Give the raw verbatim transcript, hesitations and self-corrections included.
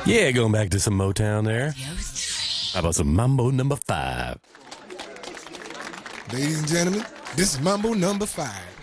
Yeah, going back to some Motown there. How about some Mambo number five? Ladies and gentlemen, this is Mambo number five.